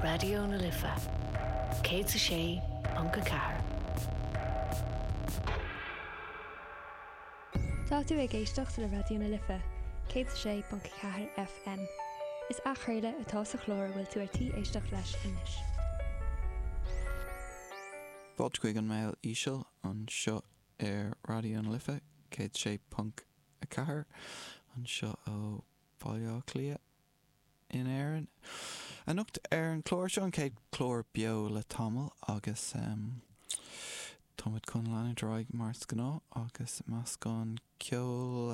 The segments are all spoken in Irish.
Radio na Lifa. Cé sa sé Ponca Car. Tá tú ag éisteach le Radio na Lifa. Cé sa sé Ponca Car FM. Is a chuirde atá sa chlór bhfuil tú artí éisteach leis inis. Báid chuig an mail íseal an seo Radio na Lifa. Cé sé Ponca Car. An seo ó Bailá Clia in Éireann. Anocht an chlór seo an céad chlór bio le tamil agus Tomid chun leanna droig mars gná agus mas gan ceol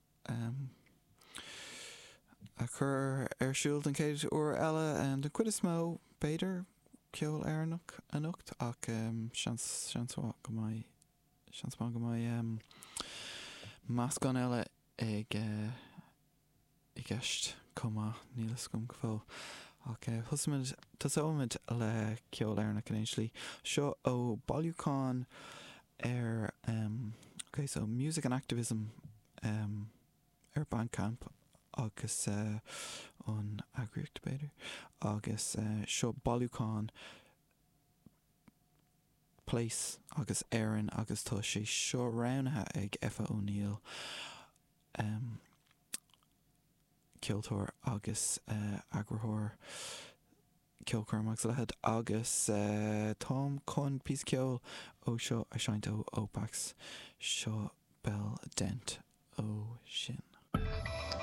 a chur siúil an céad uair eile den cuid is mó beidir ceol airnach anocht ach seansá go mai mas gan eile ag I gceist comá nílas gom go fóil. Thusmid tasómid le ceol airnach an éislí. Seo ó Bailiúchán so Music and Activism Bandcamp agus an agriocht beidir agus seo Bailiúchán Place agus Éireann agus tá sé seo ránathe ag Efa O'Neill Kiltóir agus agrithóir ceolcurmach lehead agus Tom chun pís ceol ó seo a seint ó Opax seo bell dent ó sin.